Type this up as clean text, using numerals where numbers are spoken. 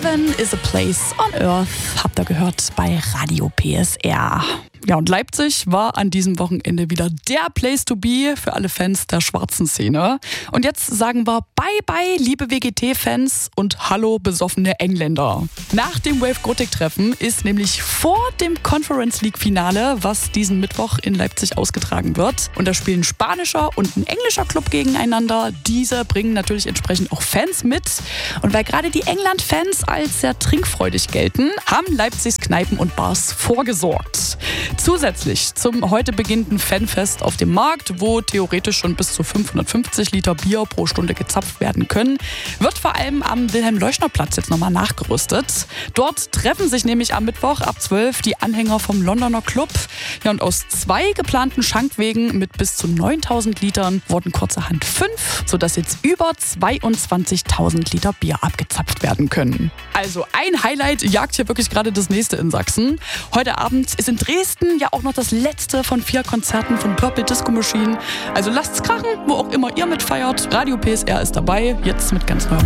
Heaven is a place on earth, habt ihr gehört bei Radio PSR. Ja, und Leipzig war an diesem Wochenende wieder der Place to be für alle Fans der schwarzen Szene. Und jetzt sagen wir Bye-bye, liebe WGT-Fans und hallo, besoffene Engländer. Nach dem Wave Gothic-Treffen ist nämlich vor dem Conference League-Finale, was diesen Mittwoch in Leipzig ausgetragen wird. Und da spielen ein spanischer und ein englischer Club gegeneinander. Diese bringen natürlich entsprechend auch Fans mit. Und weil gerade die England-Fans als sehr trinkfreudig gelten, haben Leipzigs Kneipen und Bars vorgesorgt. Zusätzlich zum heute beginnenden Fanfest auf dem Markt, wo theoretisch schon bis zu 550 Liter Bier pro Stunde gezapft werden können, wird vor allem am Wilhelm-Leuschner-Platz jetzt nochmal nachgerüstet. Dort treffen sich nämlich am Mittwoch ab 12 die Anhänger vom Londoner Club. Ja, und aus 2 geplanten Schankwegen mit bis zu 9.000 Litern wurden kurzerhand 5, sodass jetzt über 22.000 Liter Bier abgezapft werden können. Also ein Highlight jagt hier wirklich gerade das nächste in Sachsen. Heute Abend ist in Dresden ja auch noch das letzte von 4 Konzerten von Purple Disco Machine. Also lasst's krachen, wo auch immer ihr mitfeiert. Radio PSR ist dabei, jetzt mit ganz neuem